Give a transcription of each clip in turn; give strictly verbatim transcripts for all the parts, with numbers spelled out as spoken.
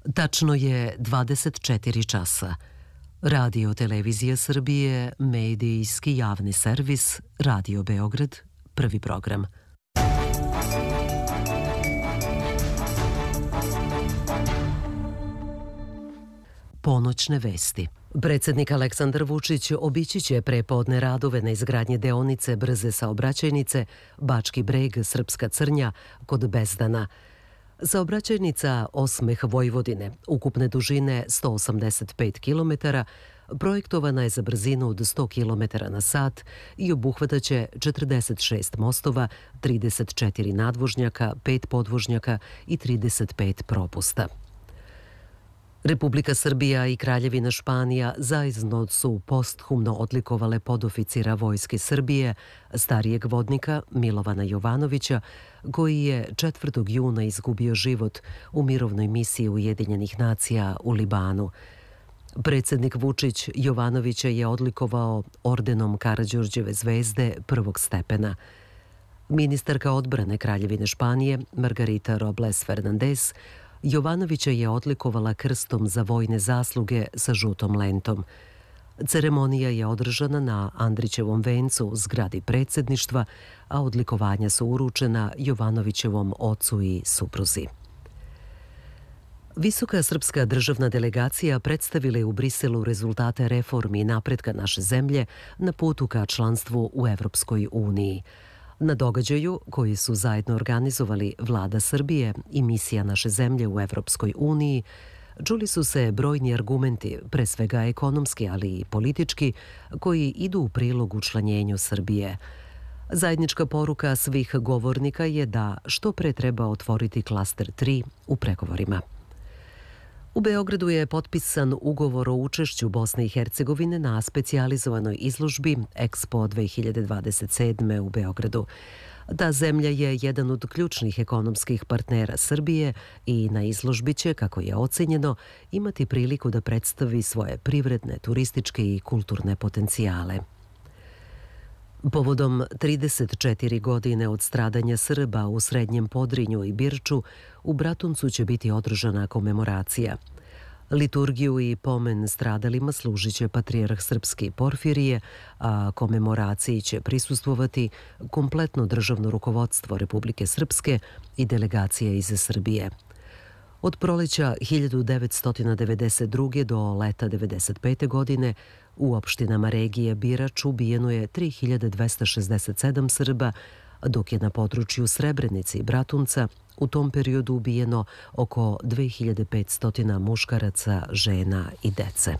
Tačno je dvadeset četiri časa. Radio Televizija Srbije, medijski javni servis, Radio Beograd, prvi program. Ponoćne vesti. Predsednik Aleksandar Vučić obići će prepodne radove na izgradnje deonice brze saobraćajnice Bački Breg – Srpska Crnja kod Bezdana. Saobraćajnica Osmeh Vojvodine, ukupne dužine sto osamdeset pet kilometara, projektovana je za brzinu od sto kilometara na sat i obuhvataće četrdeset šest mostova, trideset četiri nadvožnjaka, pet podvožnjaka i trideset pet propusta. Republika Srbija i Kraljevina Španija zajedno su posthumno odlikovale podoficira Vojske Srbije, starijeg vodnika Milovana Jovanovića, koji je četvrtog juna izgubio život u mirovnoj misiji Ujedinjenih nacija u Libanu. Predsednik Vučić Jovanovića je odlikovao ordenom Karađorđeve zvezde prvog stepena. Ministarka odbrane Kraljevine Španije Margarita Robles Fernandez Jovanovića je odlikovala krstom za vojne zasluge sa žutom lentom. Ceremonija je održana na Andrićevom vencu u zgradi predsjedništva, a odlikovanja su uručena Jovanovićevom ocu i supruzi. Visoka srpska državna delegacija predstavila je u Briselu rezultate reformi i napretka naše zemlje na putu ka članstvu u Evropskoj uniji. Na događaju, koji su zajedno organizovali Vlada Srbije i misija naše zemlje u Evropskoj uniji, čuli su se brojni argumenti, pre svega ekonomski, ali i politički, koji idu u prilog učlanjenju Srbije. Zajednička poruka svih govornika je da što pre treba otvoriti klaster tri u pregovorima. U Beogradu je potpisan ugovor o učešću Bosne i Hercegovine na specijalizovanoj izložbi Expo dve hiljade dvadeset sedme u Beogradu. Ta zemlja je jedan od ključnih ekonomskih partnera Srbije i na izložbi će, kako je ocenjeno, imati priliku da predstavi svoje privredne, turističke i kulturne potencijale. Povodom trideset četiri godine od stradanja Srba u Srednjem Podrinju i Birču, u Bratuncu će biti održana komemoracija. Liturgiju i pomen stradalima služit će patrijarh srpski Porfirije, a komemoraciji će prisustvovati kompletno državno rukovodstvo Republike Srpske i delegacije iz Srbije. Od proleća hiljadu devetsto devedeset druge do leta devedeset pete godine u opštinama regije Birač ubijeno je tri hiljade dvesta šezdeset sedam Srba, dok je na području Srebrenice i Bratunca u tom periodu ubijeno oko dve hiljade petsto muškaraca, žena i dece.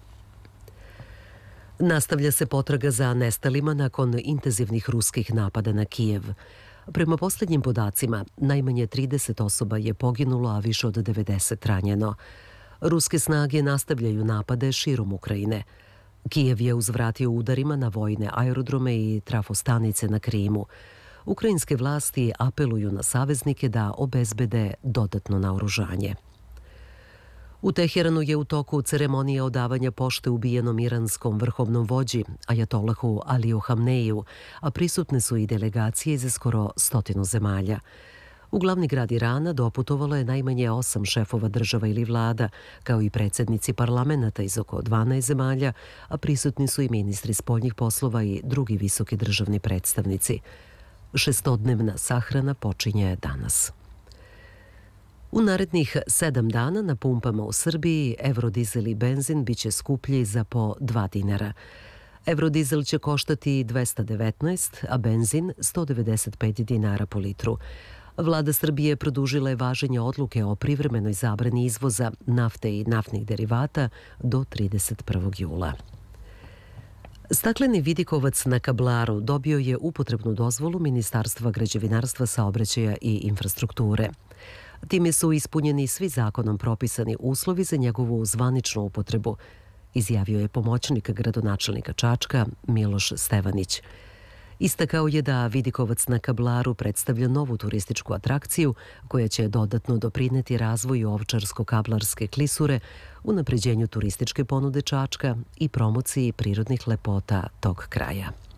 Nastavlja se potraga za nestalima nakon intenzivnih ruskih napada na Kijev. Prema posljednjim podacima, najmanje trideset osoba je poginulo, a više od devedeset ranjeno. Ruske snage nastavljaju napade širom Ukrajine. Kijev je uzvratio udarima na vojne aerodrome i trafostanice na Krimu. Ukrajinske vlasti apeluju na saveznike da obezbede dodatno naoružanje. U Teheranu je u toku ceremonija odavanja pošte ubijenom iranskom vrhovnom vođi, ajatolahu Aliju Hamneiju, a prisutne su i delegacije iz skoro stotinu zemalja. U glavni grad Irana doputovalo je najmanje osam šefova država ili vlada, kao i predsjednici parlamenta iz oko dvanaest zemalja, a prisutni su i ministri spoljnih poslova i drugi visoki državni predstavnici. Šestodnevna sahrana počinje danas. U narednih sedam dana na pumpama u Srbiji evrodizel i benzin biće skuplji za po dva dinara. Evrodizel će koštati dvesta devetnaest, a benzin sto devedeset pet dinara po litru. Vlada Srbije produžila je važenje odluke o privremenoj zabrani izvoza nafte i naftnih derivata do trideset prvog jula. Stakleni vidikovac na Kablaru dobio je upotrebnu dozvolu Ministarstva građevinarstva, saobraćaja i infrastrukture. Time su ispunjeni svi zakonom propisani uslovi za njegovu zvaničnu upotrebu, izjavio je pomoćnik gradonačelnika Čačka Miloš Stevanić. Istakao je da vidikovac na Kablaru predstavlja novu turističku atrakciju koja će dodatno doprineti razvoju Ovčarsko-Kablarske klisure, unapređenju turističke ponude Čačka i promociji prirodnih lepota tog kraja.